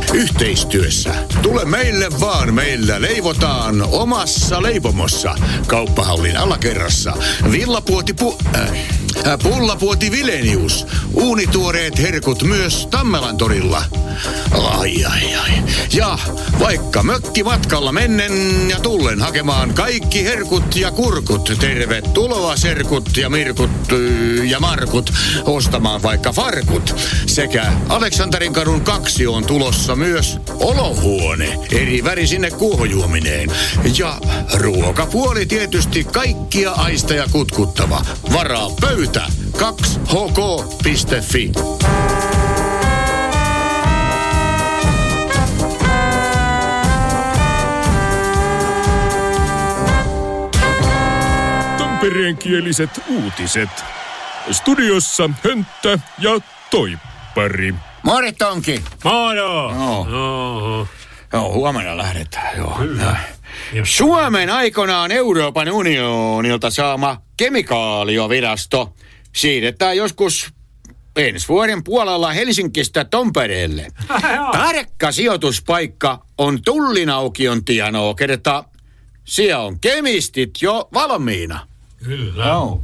Yhteistyössä. Tule meille vaan, meillä leivotaan omassa leipomossa. Kauppahallin alakerrassa. Pullapuoti Vilenius. Uunituoreet herkut myös Tammelan torilla. Ai. Ja vaikka mökkimatkalla mennen ja tullen hakemaan kaikki herkut ja kurkut. Tervetuloa serkut ja mirkut ja markut ostamaan vaikka farkut. Sekä Aleksanterinkadun 2 on tulossa myös olohuone. Eri värisine kuohujuomineen. Ja ruokapuoli tietysti kaikkia aisteja kutkuttava. Varaa pöytä 2hk.fi. Tampereenkieliset uutiset. Studiossa Hönttä ja Toippari. Mori Tonki. Moro. Joo, huomenna lähdetään. Joo. Suomen aikanaan Euroopan unionilta saama kemikaaliovirasto siirretään joskus ensi vuoden puolella Helsingistä Tampereelle. Tarkka sijoituspaikka on Tullinaukion tienoa, kertaa siellä on kemistit jo valmiina. Kyllä. Joo.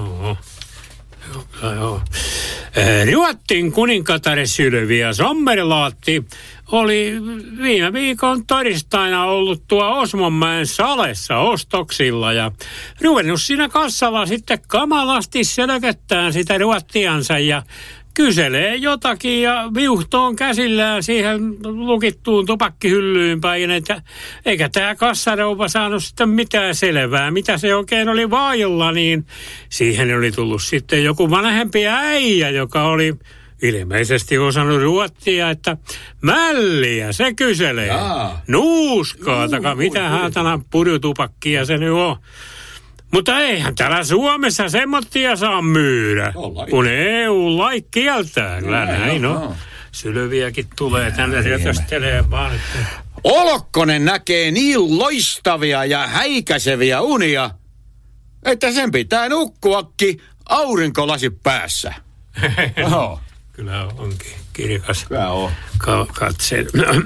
Ruotsin kuninkatar Sylvia Sommerlaatti oli viime viikon torstaina ollut tuo Osmonmäen salessa ostoksilla ja ruvennut siinä kassalla sitten kamalasti selköttään sitä ruottiansa ja kyselee jotakin ja viuhtoon käsillään siihen lukittuun tupakkihyllyyn päin, eikä tämä kassarouva saanut sitten mitään selvää, mitä se oikein oli vailla, niin siihen oli tullut sitten joku vanhempi äijä, joka oli ilmeisesti osannut ruotsia, että mälliä se kyselee. Nuuskaa, mitä häätänä purjutupakkia se nyt on. Mutta eihän täällä Suomessa semmoittia saa myydä, kun EU-lait kieltää. Kyllä näin on. Sylviäkin tulee tänne rötöstelee vaan. Olokkonen näkee niin loistavia ja häikäiseviä unia, että sen pitää nukkuakin aurinkolasi päässä. Kyllä onkin kirkas katse.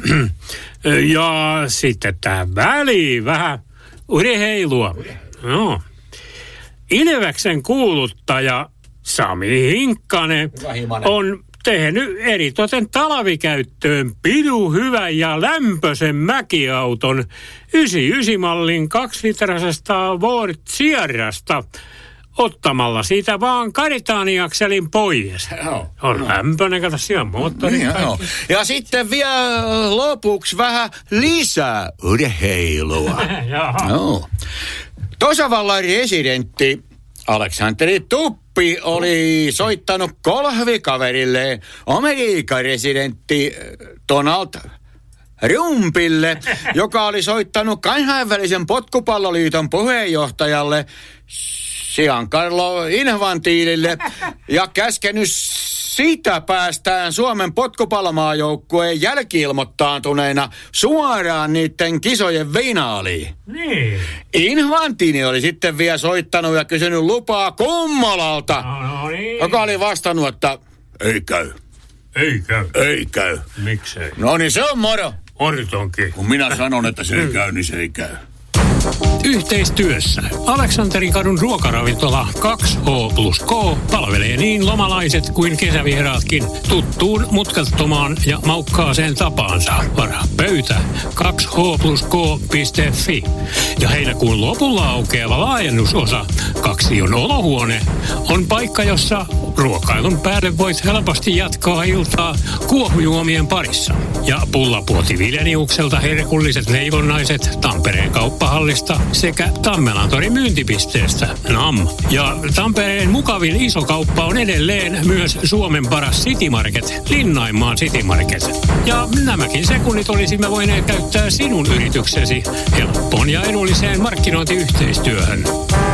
Ja sitten tähän väliin vähän urheilua. No. Ilveksen kuuluttaja Sami Hinkkanen on tehnyt eritoten talvikäyttöön pidun hyvän ja lämpöisen mäkiauton 99-mallin 2-litrasesta Ford Sierrasta ottamalla siitä vaan karitaaniakselin pois. On lämpöinen, kato siellä moottori. Ja sitten vielä lopuksi vähän lisää urheilua. Tasavallan presidentti Aleksanteri Tuppi oli soittanut kolhvikaverilleen Amerikan presidentti Donald Trumpille, joka oli soittanut kansainvälisen potkupalloliiton puheenjohtajalle Giancarlo Infantinolle ja käskenyt sitä päästään Suomen potkupallomaajoukkueen jälki-ilmoittaantuneena suoraan niiden kisojen finaaliin. Niin. Infantino oli sitten vielä soittanut ja kysynyt lupaa Kummolalta, joka oli vastannut, että ei käy. Ei käy. Miksei? No niin, se on moro. Oritonkin. Kun minä sanon, että se ei käy, niin se ei käy. Yhteistyössä Aleksanterinkodun ruokaravintola 2H+K palvelee niin lomalaiset kuin kesävieraatkin tuttuun mutkattomaan ja maukkaaseen tapaansa. Varaa pöytä 2h+k.fi. Ja heinäkuun lopulla aukeava laajennusosa 2 on olohuone on paikka, jossa ruokailun päälle voit helposti jatkaa iltaa kuohujuomien parissa. Ja Pullapuoti Vileniukselta herkulliset leivonnaiset Tampereen kauppahallista sekä Tammelantorin myyntipisteestä NAM. Ja Tampereen mukavin iso kauppa on edelleen myös Suomen paras City Market, Linnainmaan City Market. Ja nämäkin sekunnit olisimme voineet käyttää sinun yrityksesi helppoon ja edulliseen markkinointiyhteistyöhön.